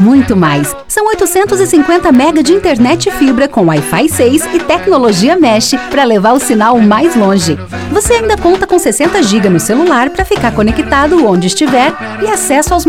muito mais. São 850 MB de internet fibra com Wi-Fi 6 e tecnologia Mesh para levar o sinal mais longe. Você ainda conta com 60 GB no celular para ficar conectado onde estiver e acesso aos